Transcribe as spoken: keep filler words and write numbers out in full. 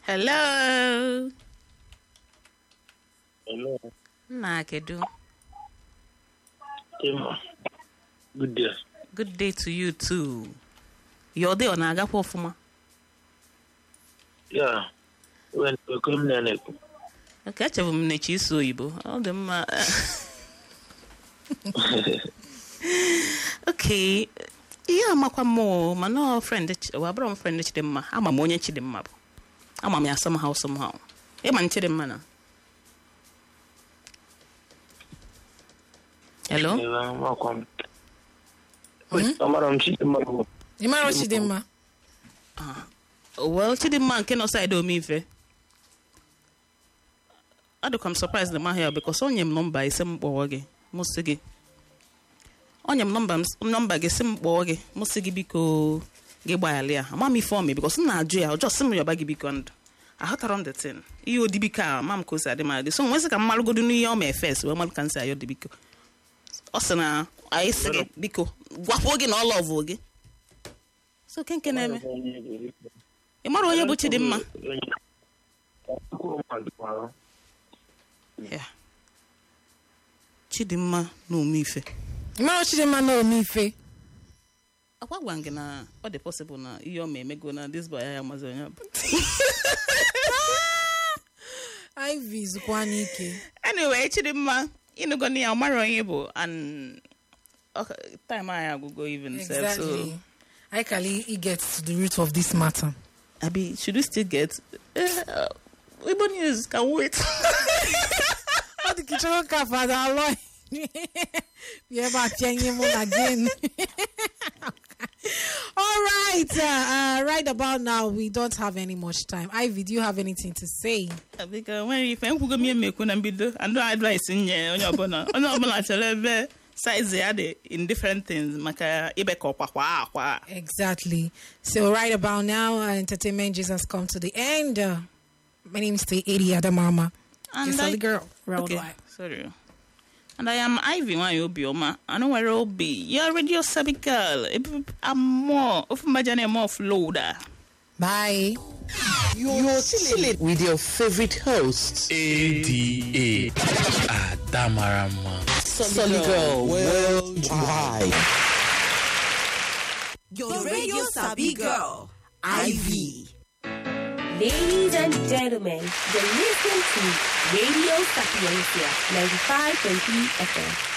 Hello. Hello. Nna kedu. Emma. Good day. Good day to you too. Your day ọ na-agakwa ọfụma? Yeah. When we come na neku. Okay, achabu m na chi isu oyibo. Ọ dị mma. Okay. Ihe amakwa m ma no friend wa bro m friend Chidimma. Ama m onye Chidimma bụ. Ama m ya somehow somehow. E man Chidimma na. Hello? Yeah, welcome. Wait, Amara m Chidimma. You mara Chidimma? Ah. Well, Chidimma nke no side omife. I do come surprised the man here because onye m number ise m kpọọ gị. Mụ sị gị. Onye m number m number gị sị m kpọọ gị. Mụ sị gị biko gị gbayalị ya. Ama m ife ome because m na-ajụ ya. Ọjọọ sị m yọba gị biko ndụ. Aghọtara m the thing. Ihe odibika ma m ka o si adị m adị. So nwesị ka m malụgodu n'ihe ome first wee malụ ka m si ayọ dibiko. Ọ sị na anyị sị gị biko gwapụ gị na ọ lọvụ gị. So kenke na-eme. Ị mara onye bụ Chidimma? Yeah. Chidimma na Omife. You mara Chidimma na Omife? Akwa gwa gị na ọ dị possible na ihe ọ ma emego na this boy ya amazi onye bụ. Ivy zukwa n'ike. Anyway, Chidimma, ịnụgo na ya ọ mara onye bụ and okay, time I agụgo even self so. Exactly. I can he gets to the root of this matter. Abi, should we still get uh, Igbo news can wait. What the kitchen ka father alloy. We ever change him again. All right, uh, uh, right about now we don't have any much time. Ivy, do you have anything to say? Because when you think we me make na bido and no advice nye onye ọbụla onye ọbụla chere ebe size ya dị in different things maka ibe ka ọkwa akwa. Exactly. So right about now, uh, Entertainment just has come to the end. Uh, my name is Adi Adamama. And Just I- a girl. Okay, Worldwide. sorry. And I am Ivy Obioma. I know where I'll be. You're radio sabi girl. I'm more of my journey more of loader. Bye. You're chilling with your favorite hosts, A D A Adamarama. Solid Girl Worldwide. Your radio sabi girl, Ivy. Ladies and gentlemen, you're listening to Radio Sapiencia ninety-five point three F M.